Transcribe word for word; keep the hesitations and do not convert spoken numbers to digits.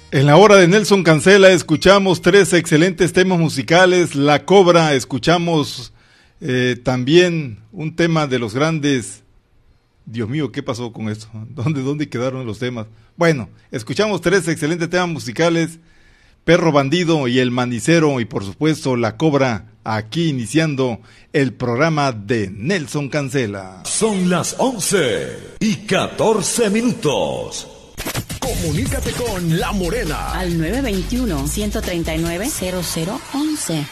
En la hora de Nelson Cancela escuchamos tres excelentes temas musicales. La Cobra, escuchamos eh, también un tema de los grandes. Dios mío, ¿qué pasó con esto? ¿Dónde, dónde quedaron los temas? Bueno, escuchamos tres excelentes temas musicales. Perro Bandido y El Manicero y por supuesto La Cobra, aquí iniciando el programa de Nelson Cancela. Son las once y catorce minutos. Comunícate con La Morena al nueve dos uno, uno tres nueve, cero cero uno uno.